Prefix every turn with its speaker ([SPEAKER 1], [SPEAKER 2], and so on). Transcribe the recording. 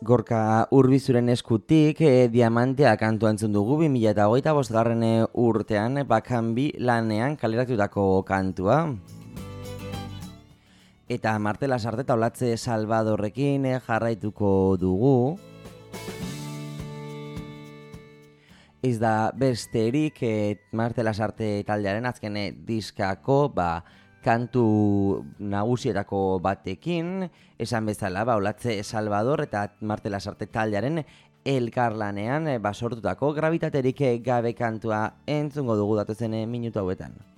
[SPEAKER 1] Gorka Urbizuren eskutik Diamantea kantua entzun dugu 2025 urtean Bakanbi lanean kaleratutako kantua. Eta Marte Lasarte eta Olatze Salvadorrekin jarraituko dugu. Ez da besterik Marte Lasarte taldearen azken diskako kantu nagusietako batekin, esan bezala, Olatze Salvador eta Marte Lasarte taldearen elkarlanean sortutako grabitaterik gabe kantua entzungo dugu datozen minutu hauetan.